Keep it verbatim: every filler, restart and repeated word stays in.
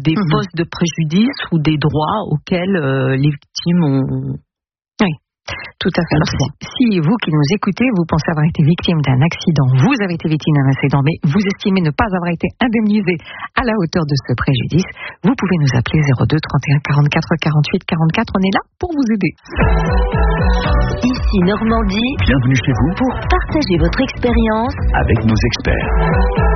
des mmh. postes de préjudice ou des droits auxquels euh, les victimes ont... Oui. Tout à fait. Alors, si, si vous qui nous écoutez, vous pensez avoir été victime d'un accident, vous avez été victime d'un accident, mais vous estimez ne pas avoir été indemnisé à la hauteur de ce préjudice, vous pouvez nous appeler zéro deux trente et un quarante-quatre quarante-huit quarante-quatre. On est là pour vous aider. Ici Normandie. Bienvenue chez vous pour partager votre expérience avec nos experts.